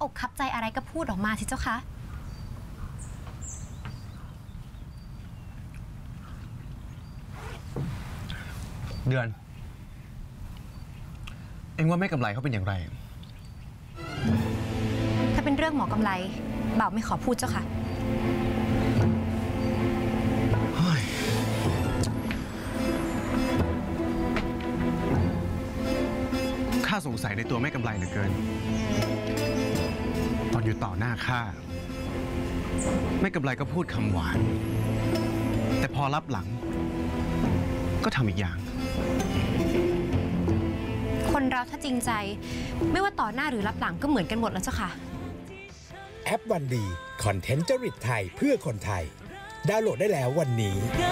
อกคับใจอะไรก็พูดออกมาสิเจ้าคะเดือนเอ็งว่าแม่กำไรเขาเป็นอย่างไรถ้าเป็นเรื่องหมอกำไรบ่าวไม่ขอพูดเจ้าค่ะข้าสงสัยในตัวแม่กำไรเหลือเกินตอนอยู่ต่อหน้าข้าแม่กำไรก็พูดคำหวานแต่พอรับหลังก็ทำอีกอย่างคนเราถ้าจริงใจไม่ว่าต่อหน้าหรือรับหลังก็เหมือนกันหมดแล้วเจ้าค่ะแอปวันดีคอนเทนต์จริตไทยเพื่อคนไทยดาวน์โหลดได้แล้ววันนี้